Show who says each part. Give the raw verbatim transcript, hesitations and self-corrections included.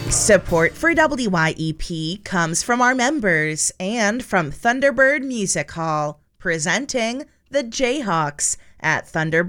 Speaker 1: Support for W Y E P comes from our members and from Thunderbird Music Hall, presenting the Jayhawks at Thunderbird